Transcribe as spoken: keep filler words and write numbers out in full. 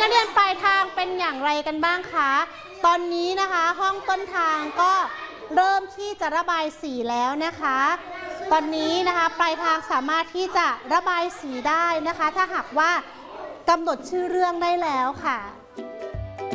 นักเรียนปลายทางเป็นอย่างไรกันบ้างคะตอนนี้นะคะห้องต้นทางก็เริ่มที่จะระบายสีแล้วนะคะตอนนี้นะคะปลายทางสามารถที่จะระบายสีได้นะคะถ้าหากว่ากำหนดชื่อเรื่องได้แล้วค่ะ